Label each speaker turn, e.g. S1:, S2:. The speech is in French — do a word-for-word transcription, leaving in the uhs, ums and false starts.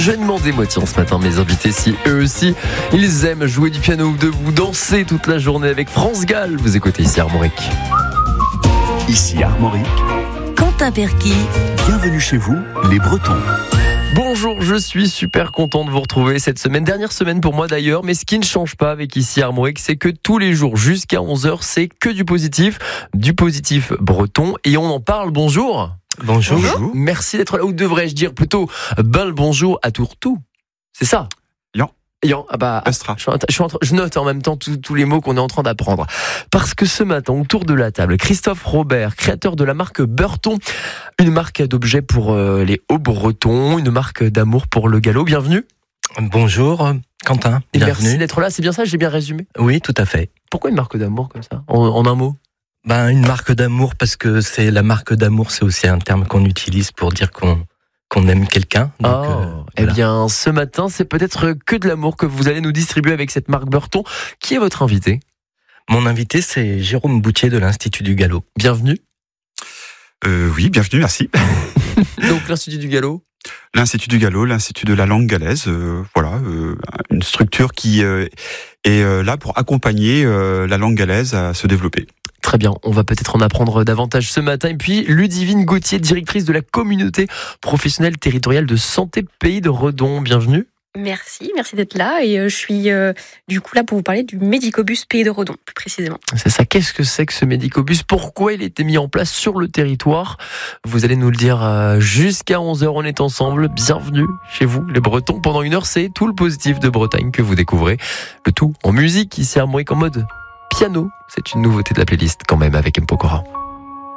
S1: Je vais demander, moi, tiens, ce matin, mes invités, si eux aussi, ils aiment jouer du piano ou debout, danser toute la journée avec France Gall. Vous écoutez ici Armorique.
S2: Ici Armorique.
S3: Quentin Perky.
S2: Bienvenue chez vous, les Bretons.
S1: Bonjour, je suis super content de vous retrouver cette semaine, dernière semaine pour moi d'ailleurs, mais ce qui ne change pas avec ici Armorique, c'est que tous les jours jusqu'à onze heures, c'est que du positif, du positif breton, et on en parle. Bonjour.
S4: Bonjour.
S1: Bonjour. Merci d'être là, ou devrais-je dire plutôt ben le bonjour à Tourtou. C'est ça.
S4: Yan.
S1: Yan, ah bah,
S4: Astra.
S1: je, suis en, je, suis en, je note en même temps tous les mots qu'on est en train d'apprendre. Parce que ce matin, autour de la table, Christophe Robert, créateur de la marque Burton, une marque d'objets pour euh, les Hauts-Bretons, une marque d'amour pour le galop. Bienvenue.
S4: Bonjour, Quentin.
S1: Et
S4: bienvenue.
S1: Merci d'être là, c'est bien ça, j'ai bien résumé.
S4: Oui, tout à fait.
S1: Pourquoi une marque d'amour comme ça, en, en un mot?
S4: Ben, une marque d'amour, parce que c'est la marque d'amour, c'est aussi un terme qu'on utilise pour dire qu'on qu'on aime quelqu'un. Donc,
S1: oh,
S4: euh,
S1: eh
S4: voilà.
S1: bien, ce matin, c'est peut-être que de l'amour que vous allez nous distribuer avec cette marque Burton. Qui est votre invité?
S4: Mon invité, c'est Jérôme Boutier de l'Institut du Galop.
S1: Bienvenue.
S5: Euh, oui, bienvenue, merci.
S1: Donc, l'Institut du Galop.
S5: L'Institut du Galop, l'Institut de la langue galaise, euh, voilà, euh, une structure qui euh, est euh, là pour accompagner euh, la langue galaise à se développer.
S1: Très bien, on va peut-être en apprendre davantage ce matin. Et puis, Ludivine Gauthier, directrice de la communauté professionnelle territoriale de santé Pays de Redon. Bienvenue.
S6: Merci, merci d'être là. Et euh, je suis euh, du coup là pour vous parler du Médicobus Pays de Redon, plus précisément.
S1: C'est ça, qu'est-ce que c'est que ce Médicobus? Pourquoi il a été mis en place sur le territoire? Vous allez nous le dire euh, jusqu'à onze heures, on est ensemble. Bienvenue chez vous, les Bretons. Pendant une heure, c'est tout le positif de Bretagne que vous découvrez. Le tout en musique, ici à Armorique en mode piano. C'est une nouveauté de la playlist quand même avec M. Pokora.